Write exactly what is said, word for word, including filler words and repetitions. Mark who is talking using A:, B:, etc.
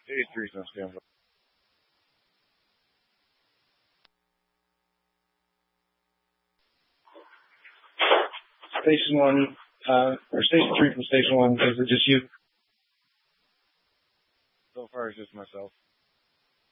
A: Stage three's on standby. Station one, uh, or station three from station one, is it just you? So far, it's just myself.